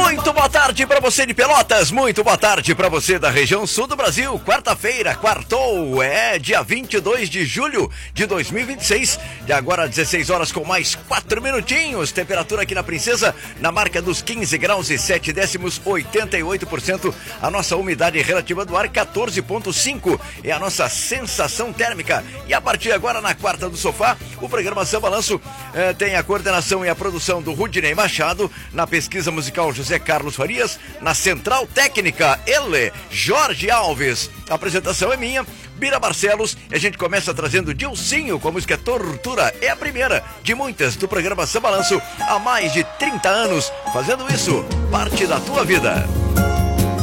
Muito boa tarde para você de Pelotas, muito boa tarde para você da região sul do Brasil. Quarta-feira, quartou, dia 22 de julho de 2026, de agora 16 horas com mais 4 minutinhos. Temperatura aqui na Princesa, na marca dos 15 graus e 7 décimos, 88%. A nossa umidade relativa do ar, 14,5%. É a nossa sensação térmica. E a partir agora, na Quarta do Sofá, o programa São Balanço tem a coordenação e a produção do Rudinei Machado, na pesquisa musical José Carlos Farias, na central técnica ele, Jorge Alves. A apresentação é minha, Bira Barcelos, e a gente começa trazendo Dilcinho com a música Tortura. É a primeira de muitas do programa São Balanço, há mais de 30 anos, fazendo isso parte da tua vida.